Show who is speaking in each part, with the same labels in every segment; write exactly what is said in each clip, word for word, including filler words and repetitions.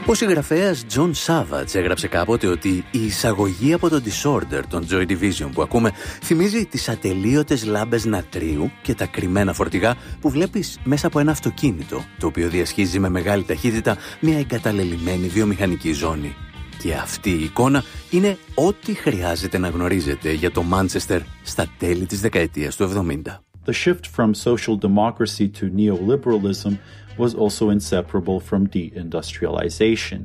Speaker 1: Ο συγγραφέας John Savage έγραψε κάποτε ότι η εισαγωγή από το Disorder των Joy Division που ακούμε θυμίζει τις ατελείωτες λάμπες νατρίου και τα κρυμμένα φορτηγά που βλέπεις μέσα από ένα αυτοκίνητο, το οποίο διασχίζει με μεγάλη ταχύτητα μια εγκαταλελειμμένη βιομηχανική ζώνη. Και αυτή η εικόνα είναι ό,τι χρειάζεται να γνωρίζετε για το Μάντσεστερ στα τέλη της δεκαετίας του εβδομήντα.
Speaker 2: The shift from social democracy to neoliberalism was also inseparable from deindustrialization.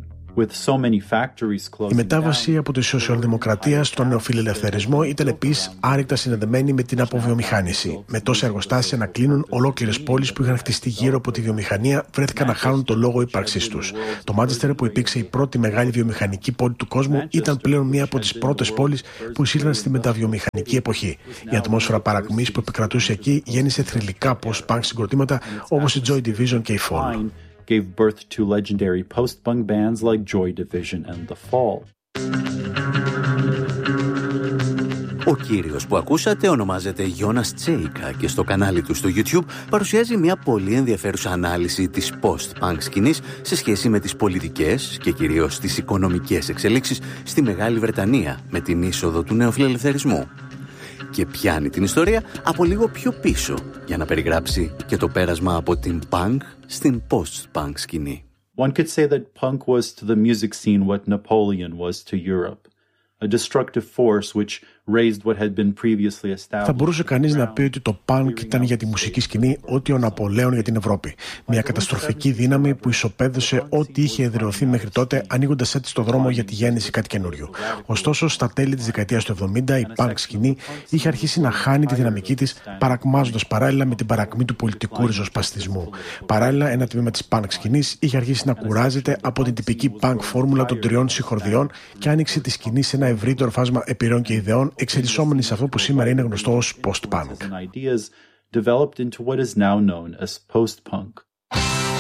Speaker 3: Η μετάβαση από τη σοσιαλδημοκρατία στον νεοφιλελευθερισμό ήταν επίσης άρρηκτα συνδεδεμένη με την αποβιομηχάνηση. Με τόσα εργοστάσια να κλείνουν, ολόκληρες πόλεις που είχαν χτιστεί γύρω από τη βιομηχανία βρέθηκαν να χάνουν το λόγο ύπαρξής τους. Το Μάντσεστερ, που υπήρξε η πρώτη μεγάλη βιομηχανική πόλη του κόσμου, ήταν πλέον μία από τις πρώτες πόλεις που εισήλθαν στη μεταβιομηχανική εποχή. Η ατμόσφαιρα παρακμής που επικρατούσε εκεί γέννησε θρυλικά post-punk συγκροτήματα όπως η Joy Division και η Fall.
Speaker 2: Gave birth to legendary post-punk bands like Joy Division and The Fall.
Speaker 1: Ο κύριος που ακούσατε ονομάζεται Γιώνας Τσέικα και στο κανάλι του στο YouTube παρουσιάζει μια πολύ ενδιαφέρουσα ανάλυση της post-punk σκηνής σε σχέση με τις πολιτικές και κυρίως τις οικονομικές εξελίξεις στη Μεγάλη Βρετανία με την είσοδο του νεοφιλελευθερισμού. Και πιάνει την ιστορία από λίγο πιο πίσω για να περιγράψει και το πέρασμα από την punk στην post-punk σκηνή.
Speaker 2: One could say that punk was to the music scene what Napoleon was to Europe. A destructive force which raised what had been previously established.
Speaker 3: Θα μπορούσε κανείς να πει ότι το punk ήταν για τη μουσική σκηνή ό,τι ο Ναπολέον για την Ευρώπη. Μια καταστροφική δύναμη που ισοπαίδωσε ό,τι είχε εδραιωθεί μέχρι τότε, ανοίγοντας έτσι το δρόμο για τη γέννηση κάτι καινούριο. Ωστόσο, στα τέλη της δεκαετίας του εβδομήντα, η punk σκηνή είχε αρχίσει να χάνει τη δυναμική της, παρακμάζοντας παράλληλα με την παρακμή του πολιτικού ριζοσπαστισμού. Παράλληλα, ένα τμήμα της punk σκηνής είχε αρχίσει να κουράζεται από την τυπική punk φόρμουλα των τριών συγχορδιών και άνοιξε τη σκηνή σε ένα ευρύτερο φάσμα επιρροών και ιδεών, εξελισσόμενοι σε αυτό που σήμερα είναι γνωστό ως post-punk.
Speaker 2: Developed into what is now known as post-punk.